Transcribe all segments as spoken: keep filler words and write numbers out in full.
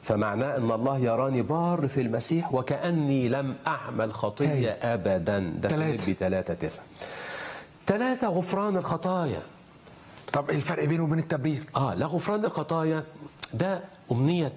فمعناه ان الله يراني بار في المسيح وكأني لم اعمل خطية هي. ابدا. ده فيليبي ثلاثة تسعة. ثلاثة غفران الخطايا. طب ايه الفرق بينه وبين التبرير؟ اه لا، غفران الخطايا ده امنية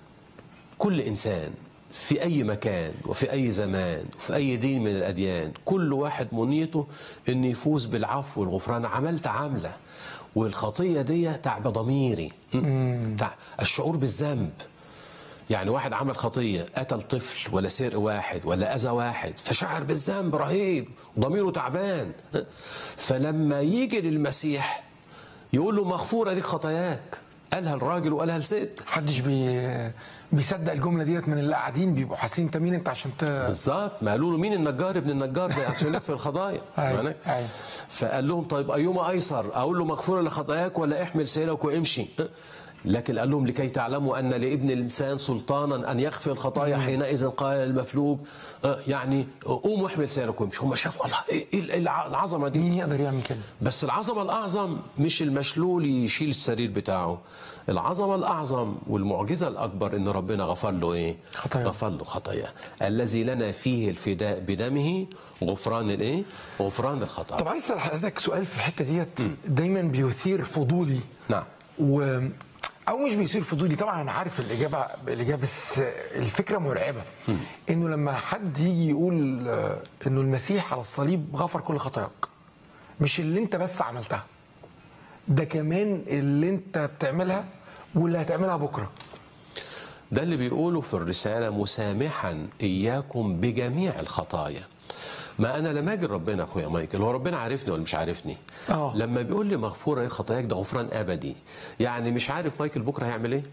كل انسان في اي مكان وفي اي زمان وفي اي دين من الاديان. كل واحد منيته ان يفوز بالعفو والغفران. عملت عملة والخطية دي تعب ضميري، تع... الشعور بالذنب. يعني واحد عمل خطية، قتل طفل ولا سرق واحد ولا أذى واحد، فشعر بالذنب رهيب، ضميره تعبان. فلما يجي للمسيح يقول له مغفورة لك خطاياك. قالها الراجل وقالها الست. محدش بي... بيصدق الجملة ديت من اللي قاعدين، بيبقوا حاسين انت مين انت عشان ت... بالظبط. ما قالوا له مين النجار ابن النجار ده عشان يغفر الخطايا. أيوة. أيوة. فقال لهم طيب أيما أيسر، أقول له مغفورة لخطاياك ولا احمل سيلك وامشي؟ لكن قال لهم لكي تعلموا أن لابن الإنسان سلطانا أن يغفر الخطايا. حينئذ قال المفلوج يعني قوم واحمل سيرك وامشي. هم شافوا الله إيه العظمة دي، مين يقدر يعمل كده؟ بس العظمة الأعظم مش المشلول يشيل السرير بتاعه. العظمة الأعظم والمعجزة الأكبر إن ربنا غفر له إيه؟ خطايا. غفر له خطايا. الذي لنا فيه الفداء بدمه غفران الإيه؟ غفران الخطايا. طب عايز أسأل حضرتك سؤال في الحتة ديت دايما بيثير فضولي. نعم. و او مش بيصير فضولي طبعا، انا عارف الاجابه الاجابه بس الفكره مرعبه. م. انه لما حد يجي يقول انه المسيح على الصليب غفر كل خطاياك، مش اللي انت بس عملتها، ده كمان اللي انت بتعملها واللي هتعملها بكره. ده اللي بيقوله في الرساله مسامحا اياكم بجميع الخطايا. ما انا لما اجي ربنا اخويا مايكل، هو ربنا عارفني ولا مش عارفني؟ أوه. لما بيقول لي مغفوره خطاياك ده غفران ابدي. يعني مش عارف مايكل بكره هيعمل ايه؟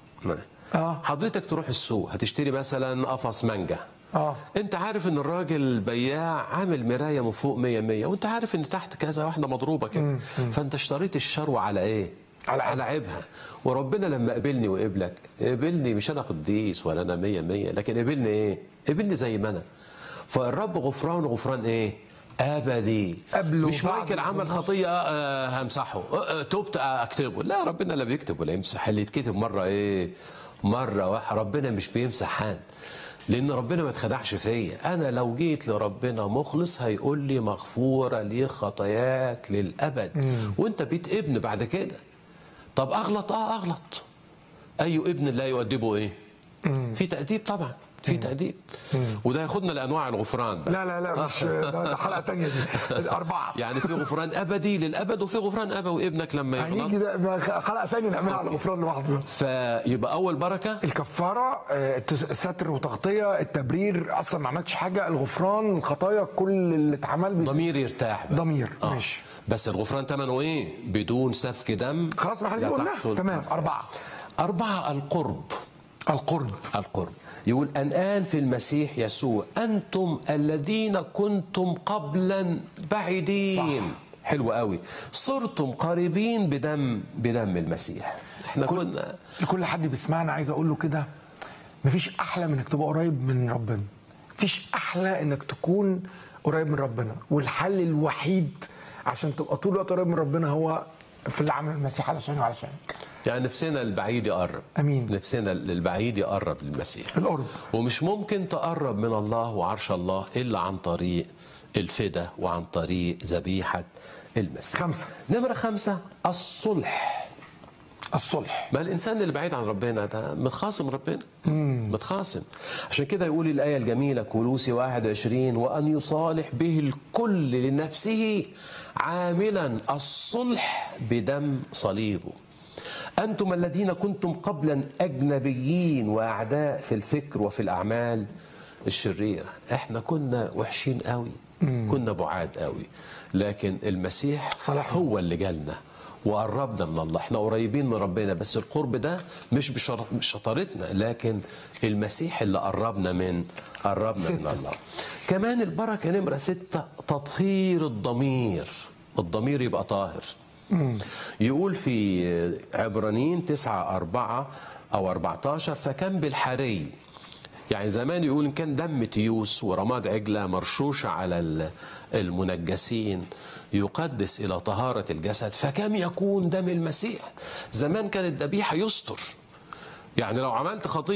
اه حضرتك تروح السوق هتشتري مثلا قفص مانجا. اه انت عارف ان الراجل البياع عامل مرايه من فوق مية مية، وانت عارف ان تحت كذا واحده مضروبه كده، فانت اشتريت الشروه على ايه؟ على, على عيبها. وربنا لما قبلني وقبلك، قبلني مش انا قديس ولا انا مية مية، لكن قبلني ايه؟ قبلني زي ما انا. فالرب غفران غفران ايه؟ ابدي. مش مايكل عمل خطيه آه همسحه، آه تبت آه اكتبه. لا، ربنا لا بيكتب ولا يمسح. اللي يتكتب مره ايه؟ مره واحده. ربنا مش بيمسح حد، لان ربنا ما اتخدعش فيا. انا لو جيت لربنا مخلص هيقول لي مغفوره لي خطاياك للابد. مم. وانت بيت ابن بعد كده. طب اغلط اه اغلط. اي ابن لا يؤدبه ايه؟ مم. في تأديب طبعا، في تأديب. وده ياخدنا لأنواع الغفران بقى. لا لا لا مش ده حلقة تانية دي. أربعة. يعني في غفران أبدي للأبد، وفي غفران أبوي ابنك لما يغلط. هنيجي ده حلقة تانية نعملها على الغفران لوحده. فيبقى أول بركة الكفارة، ستر وتغطية، التبرير أصلا ما عملتش حاجة، الغفران الخطايا كل اللي اتعمل ضمير يرتاح بقى. ضمير آه. ماشي. بس الغفران ثمنه إيه؟ بدون سفك دم. خلاص ما حد قلنا. تمام. أربعة. أربعة القرب. القرب. القرب. يقول الآن في المسيح يسوع أنتم الذين كنتم قبلا بعيدين. صح. حلو قوي. صرتم قريبين بدم بدم المسيح. احنا كل كنا لكل حد بيسمعنا عايز اقول له كده، مفيش احلى من انك تبقى قريب من ربنا. مفيش احلى انك تكون قريب من ربنا، والحل الوحيد عشان تبقى طول الوقت قريب من ربنا هو في اللي عمل المسيح علشانه وعلشانك. يعني نفسنا البعيد يقرب. امين. نفسنا البعيد يقرب للمسيح. القرب. ومش ممكن تقرب من الله وعرش الله الا عن طريق الفدا وعن طريق ذبيحه المسيح. خمسة. نمره خمسة الصلح. الصلح. ما الانسان اللي بعيد عن ربنا ده متخاصم ربنا. مم. متخاصم. عشان كده يقول الايه الجميله كولوسي واحد وعشرين وان يصالح به الكل لنفسه عاملا الصلح بدم صليبه. أنتم الذين كنتم قبلا أجنبيين وأعداء في الفكر وفي الأعمال الشريرة. احنا كنا وحشين قوي. مم. كنا بعاد قوي، لكن المسيح صلاح هو اللي جالنا وقربنا من الله. احنا قريبين من ربنا، بس القرب ده مش بشطارتنا، لكن المسيح اللي قربنا من قربنا ستة. من الله. كمان البركة نمرة ستة تطهير الضمير. الضمير يبقى طاهر. مم. يقول في عبرانيين تسعة أربعة أو أربعتاشر فكان بالحري. يعني زمان يقول إن كان دم تيوس ورماد عجلة مرشوشة على المنجسين يقدس إلى طهارة الجسد، فكم يكون دم المسيح. زمان كانت الذبيحة يستر، يعني لو عملت خطيه